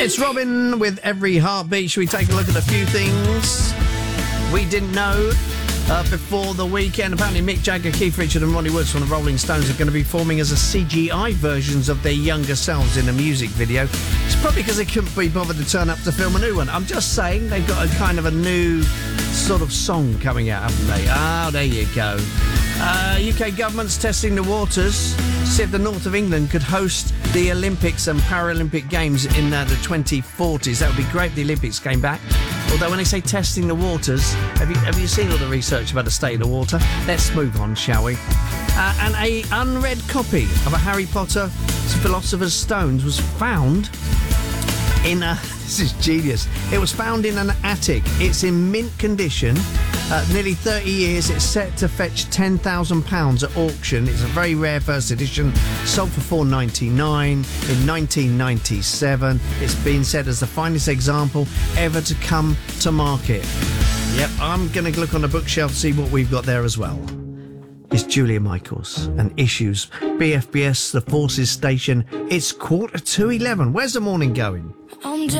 It's Robin with Every Heartbeat. Should we take a look at a few things we didn't know before the weekend? Apparently Mick Jagger, Keith Richards and Ronnie Wood from the Rolling Stones are going to be forming as a CGI versions of their younger selves in a music video. It's probably because they couldn't be bothered to turn up to film a new one. I'm just saying they've got a kind of a new sort of song coming out, haven't they? Oh, there you go. UK government's testing the waters. See if the north of England could host the Olympics and Paralympic Games in the 2040s. That would be great if the Olympics came back. Although when they say testing the waters, have you seen all the research about the state of the water? Let's move on, shall we? And a unread copy of a Harry Potter Philosopher's Stones was found in a... This is genius. It was found in an attic. It's in mint condition. Nearly 30 years. It's set to fetch £10,000 at auction. It's a very rare first edition. Sold for $4.99 in 1997. It's been said as the finest example ever to come to market. Yep, I'm going to look on the bookshelf to see what we've got there as well. It's Julia Michaels and Issues. BFBS, the Forces Station. It's 11:45. Where's the morning going? I'm